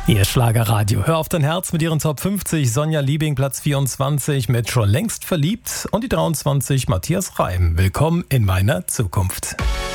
Ihr Schlagerradio. Hör auf dein Herz mit ihren Top 50. Sonja Liebing, Platz 24 mit Schon längst verliebt. Und die 23 Matthias Reim. Willkommen in meiner Zukunft.